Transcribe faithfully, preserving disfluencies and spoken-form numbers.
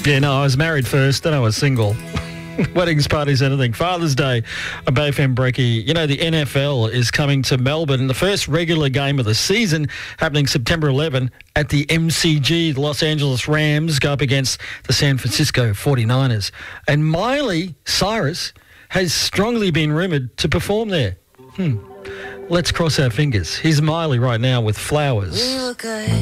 Yeah, no, I was married first, then I was single. Weddings, parties, anything. Father's Day, a Bay F M brekkie. You know, the N F L is coming to Melbourne. The first regular game of the season happening September eleventh at the M C G. The Los Angeles Rams go up against the San Francisco forty-niners. And Miley Cyrus has strongly been rumoured to perform there. Hmm. Let's cross our fingers. Here's Miley right now with Flowers.